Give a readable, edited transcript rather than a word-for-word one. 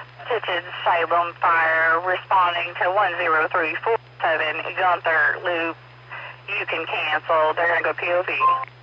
Stitches Salem Fire responding to 10347 Gunther Loop. You can cancel. They're going to go POV.